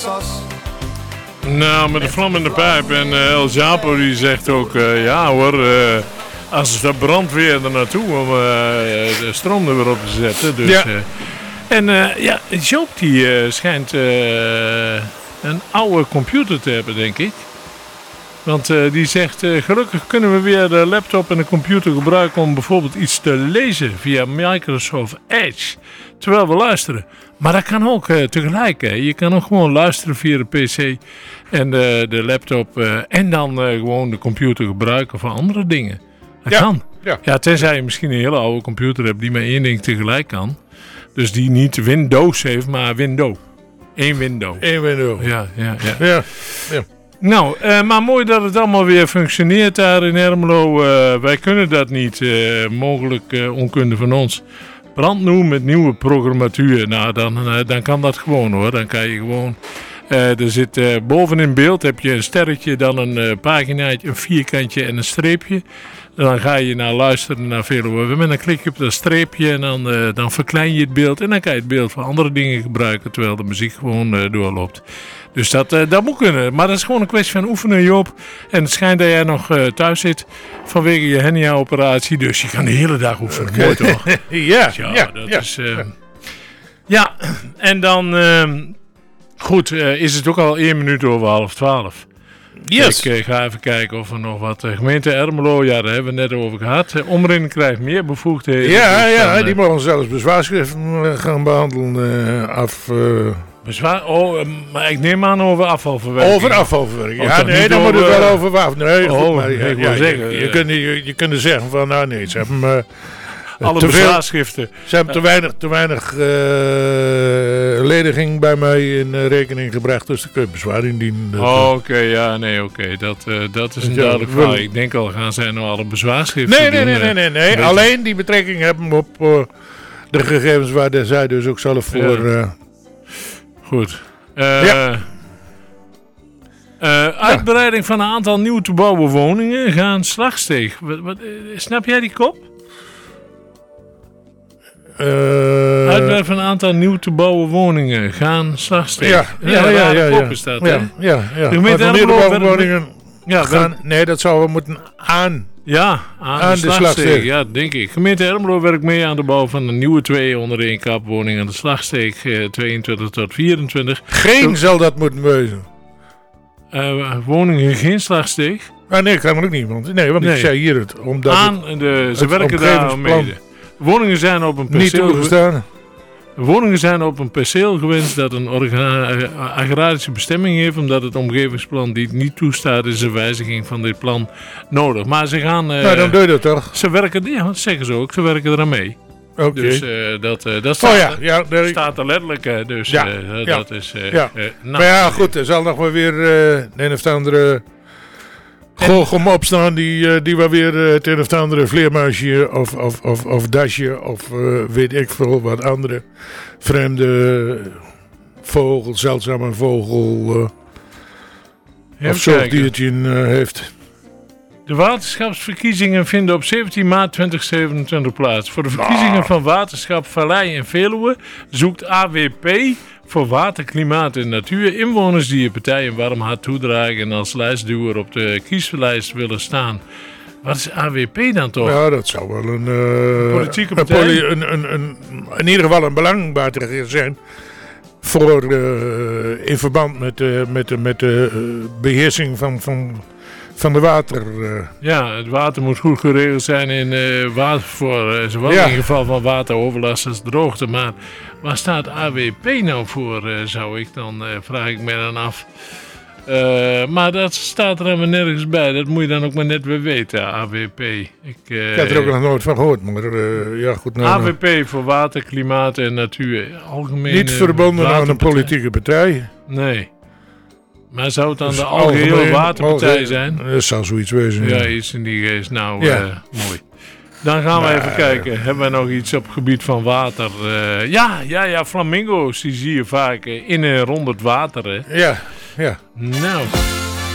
Nou, met de vlam in de pijp. En El Japo die zegt ook, ja hoor, als de brandweer er naartoe om de stroom er weer op te zetten. Dus, Ja. Ja, Joop die schijnt een oude computer te hebben, denk ik. Want die zegt, gelukkig kunnen we weer de laptop en de computer gebruiken om bijvoorbeeld iets te lezen via Microsoft Edge. Terwijl we luisteren. Maar dat kan ook tegelijk. Hè. Je kan ook gewoon luisteren via de PC en de laptop. En dan gewoon de computer gebruiken voor andere dingen. Dat kan. Ja, tenzij je misschien een hele oude computer hebt die maar één ding tegelijk kan. Dus die niet Windows heeft, maar Window. Eén window. Eén window. Ja. Nou, maar mooi dat het allemaal weer functioneert daar in Ermelo. Wij kunnen dat niet. Mogelijk onkunde van ons. Brandnieuw met nieuwe programmatuur. Nou, dan kan dat gewoon hoor. Dan kan je gewoon... er zit boven in beeld heb je een sterretje, dan een paginaatje, een vierkantje en een streepje. Dan ga je naar luisteren naar Veluwe FM en dan klik je op dat streepje en dan verklein je het beeld. En dan kan je het beeld voor andere dingen gebruiken terwijl de muziek gewoon doorloopt. Dus dat moet kunnen. Maar dat is gewoon een kwestie van oefenen, Joop. En het schijnt dat jij nog thuis zit vanwege je hernia-operatie. Dus je kan de hele dag oefenen. Mooi toch? Ja, is... Ja, en dan... Goed, is het ook al 1 minuut over 11:30. Yes. Ik ga even kijken of er nog wat... gemeente Ermelo, ja, daar hebben we het net over gehad. Omrin krijgt meer bevoegdheden. Ja, die mogen zelfs bezwaarschriften gaan behandelen bezwaar? Maar ik neem aan over afvalverwerking. Over afvalverwerking. Ja, nee, dan moet het wel over water. Nee, goed, maar ik wil zeggen... Je kunt zeggen van, nou nee, ze hebben... alle bezwaarschriften. Ze hebben te weinig lediging bij mij in rekening gebracht, dus de kun je bezwaar indienen. Oké. Dat is een duidelijk verhaal. Ik denk al, gaan zij nou alle bezwaarschriften doen? Nee. Alleen die betrekking hebben op de gegevens waar zij dus ook zelf voor... Goed. Uitbreiding van een aantal nieuw te bouwen woningen gaan slagsteeg. Snap jij die kop? Uitbreiding van een aantal nieuw te bouwen woningen gaan slagsteeg. Ja. Kop is dat, hè? Ja. De gemeente Ermelo woningen gaan... Nee, dat zouden we moeten aan... Ja, aan de slagsteeg. Ja, denk ik. Gemeente Ermelo werkt mee aan de bouw van een nieuwe 2 onder 1 kap woning aan de slagsteeg 22 tot 24. Geen zal dat moeten wezen. Woningen geen slagsteeg? Nee, kan er ook niet. Want ik zei hier het. Omdat ze werken daar mede. Woningen zijn op een perceel... Woningen zijn op een perceel gewenst dat een agrarische bestemming heeft, omdat het omgevingsplan die het niet toestaat, is een wijziging van dit plan nodig. Maar ze gaan... dan doe je dat toch? Ze werken, ja, dat zeggen ze ook, ze werken eraan mee. Oké. Dus dat staat er letterlijk. Dat is... maar ja, goed, er zal nog wel weer een of andere... Gogom opstaan die wel weer het een of andere vleermuisje of dasje of weet ik veel wat andere vreemde vogel, zeldzame vogel of zoogdiertje heeft. De waterschapsverkiezingen vinden op 17 maart 2027 plaats. Voor de verkiezingen van waterschap Vallei en Veluwe zoekt AWP voor water, klimaat en natuur inwoners die je partij een warm hart toedragen en als lijstduwer op de kieslijst willen staan. Wat is AWP dan toch? Ja, dat zou wel een politieke partij in ieder geval een belangenbehartiger zijn voor in verband met de beheersing van de water. Ja, het water moet goed geregeld zijn in zowel in geval van wateroverlast als droogte. Maar waar staat AWP nou voor, vraag ik me dan af. Maar dat staat er helemaal nergens bij. Dat moet je dan ook maar net weer weten, AWP. Ik heb er ook nog nooit van gehoord. Maar goed. AWP voor water, klimaat en natuur. Algemene niet verbonden aan een politieke partij. Nee. Maar zou het dan de algehele waterpartij zijn? Dat zou zoiets wezen. Ja, iets in die geest. Nou, mooi. Dan gaan we even kijken. Hebben we nog iets op het gebied van water? Ja, flamingo's. Die zie je vaak in en rond het water. Hè? Ja. Nou...